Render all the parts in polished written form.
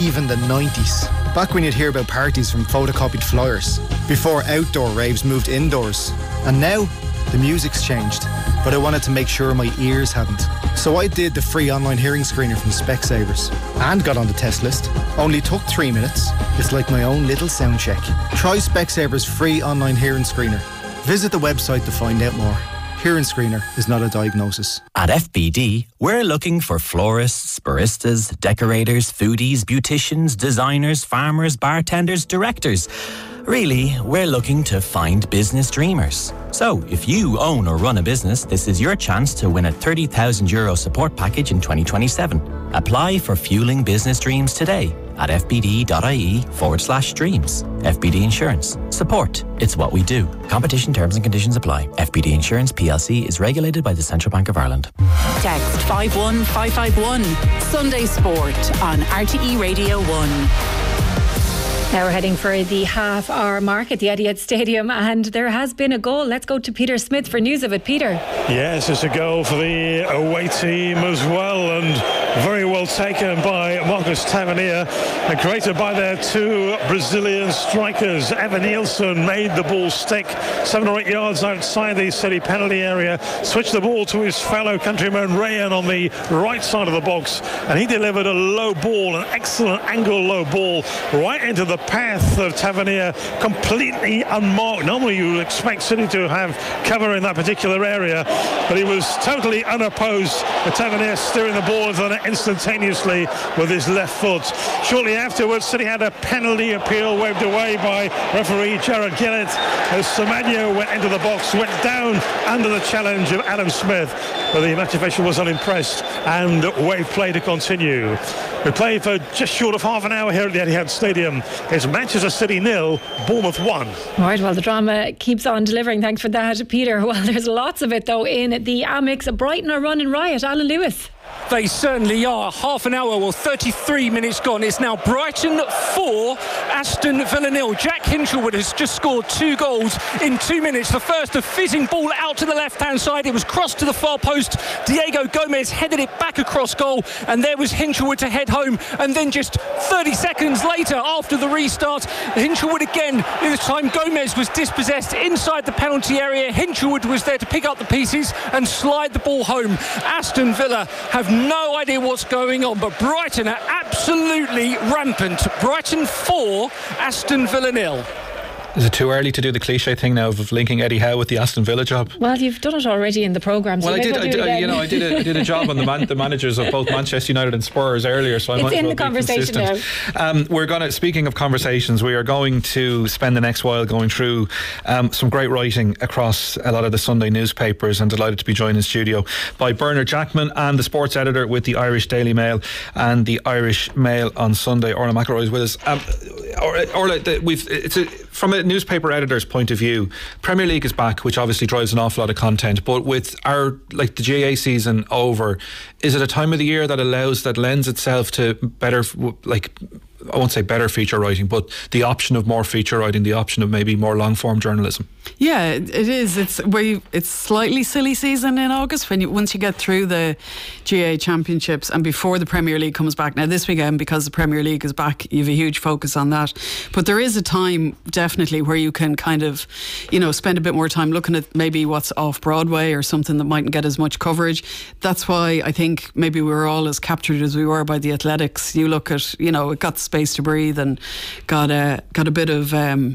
even the 90s. Back when you'd hear about parties from photocopied flyers, before outdoor raves moved indoors. And now, the music's changed, but I wanted to make sure my ears hadn't. So I did the free online hearing screener from Specsavers and got on the test list. Only took 3 minutes. It's like my own little sound check. Try Specsavers free online hearing screener. Visit the website to find out more. Hearing screener is not a diagnosis. At FBD, we're looking for florists, baristas, decorators, foodies, beauticians, designers, farmers, bartenders, directors. Really, we're looking to find business dreamers. So, if you own or run a business, this is your chance to win a €30,000 support package in 2027. Apply for Fueling Business Dreams today at fbd.ie/dreams. FBD Insurance. Support. It's what we do. Competition terms and conditions apply. FBD Insurance PLC is regulated by the Central Bank of Ireland. Text 51551. Sunday Sport on RTE Radio 1. Now we're heading for the half-hour mark at the Etihad Stadium, and there has been a goal. Let's go to Peter Smith for news of it. Peter. Yes, it's a goal for the away team as well, and very well taken by Marcus Tavernier, and created by their two Brazilian strikers. Evan Nielsen made the ball stick 7 or 8 yards outside the city penalty area, switched the ball to his fellow countryman Rayan on the right side of the box, and he delivered a low ball, an excellent angle low ball, right into the path of Tavernier, completely unmarked. Normally you would expect City to have cover in that particular area, but he was totally unopposed. Tavernier steering the ball into the net instantaneously with his left foot. Shortly afterwards, City had a penalty appeal waved away by referee Jared Gillett as Semenyo went into the box, went down under the challenge of Adam Smith, but the match official was unimpressed and waved play to continue. We played for just short of half an hour here at the Etihad Stadium. It's Manchester City 0, Bournemouth 1. All right, well, the drama keeps on delivering. Thanks for that, Peter. Well, there's lots of it, though, in the Amex. Brighton are running riot. Alan Lewis. They certainly are. Half an hour, well, 33 minutes gone. It's now Brighton 4, Aston Villa 0. Jack Hinchelwood has just scored 2 goals in 2 minutes. The first, a fizzing ball out to the left-hand side. It was crossed to the far post. Diego Gomez headed it back across goal, and there was Hinchelwood to head home. And then just 30 seconds later, after the restart, Hinchelwood again. This time Gomez was dispossessed inside the penalty area. Hinchelwood was there to pick up the pieces and slide the ball home. Aston Villa have no idea what's going on, but Brighton are absolutely rampant. Brighton 4, Aston Villa 0. Is it too early to do the cliche thing now of linking Eddie Howe with the Aston Villa job? Well, you've done it already in the programme. So well, I did a job on the managers of both Manchester United and Spurs earlier, so I might as well be consistent. It's in the conversation now. We're going to, speaking of conversations, we are going to spend the next while going through some great writing across a lot of the Sunday newspapers. I'm delighted to be joined in studio by Bernard Jackman, and the sports editor with the Irish Daily Mail and the Irish Mail on Sunday. Orla McElroy is with us. Orla, from a newspaper editor's point of view, Premier League is back, which obviously drives an awful lot of content, but with the GA season over, is it a time of the year that lends itself to better, I won't say better feature writing, but the option of more feature writing, the option of maybe more long form journalism? Yeah, it is. It's slightly silly season in August once you get through the GA championships and before the Premier League comes back. Now this weekend, because the Premier League is back, you have a huge focus on that. But there is a time definitely where you can kind of, spend a bit more time looking at maybe what's off Broadway or something that mightn't get as much coverage. That's why I think maybe we were all as captured as we were by the athletics. You look at, it got space to breathe and got a bit of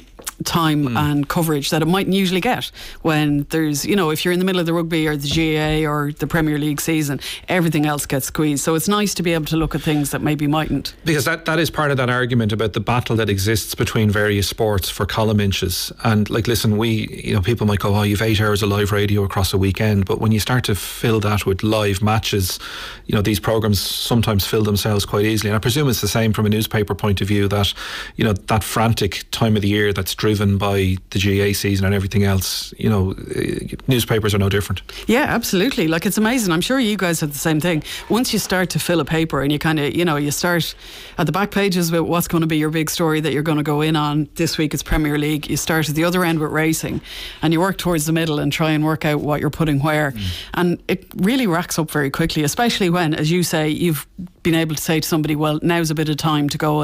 time and coverage that it mightn't usually get when there's, if you're in the middle of the rugby or the GAA or the Premier League season, everything else gets squeezed. So it's nice to be able to look at things that maybe mightn't. Because that is part of that argument about the battle that exists between various sports for column inches. And listen, people might go, you've 8 hours of live radio across a weekend, but when you start to fill that with live matches, these programmes sometimes fill themselves quite easily. And I presume it's the same from a newspaper point of view, that that frantic time of the year that's driven by the GA season and everything else, newspapers are no different. Yeah, absolutely. It's amazing. I'm sure you guys have the same thing. Once you start to fill a paper and you kind of, you start at the back pages with what's going to be your big story that you're going to go in on. This week it's Premier League. You start at the other end with racing and you work towards the middle and try and work out what you're putting where. And it really racks up very quickly, especially when, as you say, you've been able to say to somebody, well, now's a bit of time to go